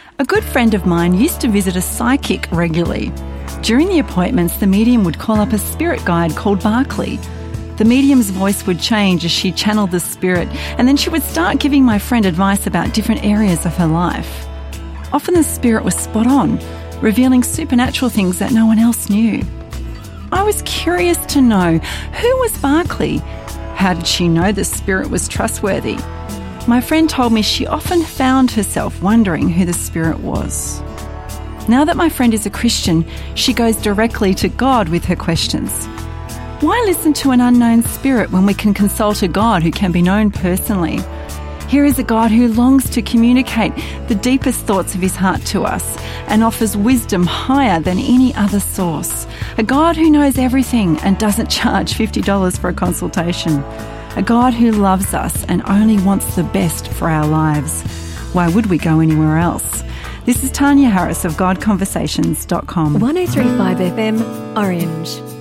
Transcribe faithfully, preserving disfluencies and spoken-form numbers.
A good friend of mine used to visit a psychic regularly. During the appointments, the medium would call up a spirit guide called Barclay. The medium's voice would change as she channeled the spirit, and then she would start giving my friend advice about different areas of her life. Often the spirit was spot on, revealing supernatural things that no one else knew. I was curious to know, who was Barclay? How did she know the spirit was trustworthy? My friend told me she often found herself wondering who the spirit was. Now that my friend is a Christian, she goes directly to God with her questions. Why listen to an unknown spirit when we can consult a God who can be known personally? Here is a God who longs to communicate the deepest thoughts of his heart to us and offers wisdom higher than any other source. A God who knows everything and doesn't charge fifty dollars for a consultation. A God who loves us and only wants the best for our lives. Why would we go anywhere else? This is Tanya Harris of God Conversations dot com. one oh three point five F M, Orange.